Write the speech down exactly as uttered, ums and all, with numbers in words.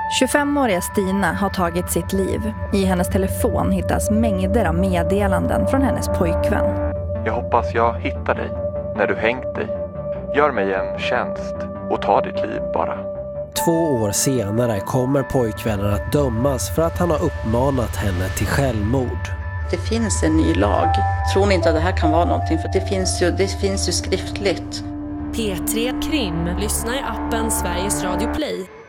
tjugofemåriga Stina har tagit sitt liv. I hennes telefon hittas mängder av meddelanden från hennes pojkvän. Jag hoppas jag hittar dig när du hängt dig. Gör mig en tjänst och ta ditt liv bara. Två år senare kommer pojkvännen att dömas för att han har uppmanat henne till självmord. Det finns en ny lag. Tror ni inte att det här kan vara någonting? För det finns ju, det finns ju skriftligt. P tre Krim. Lyssna i appen Sveriges Radio Play.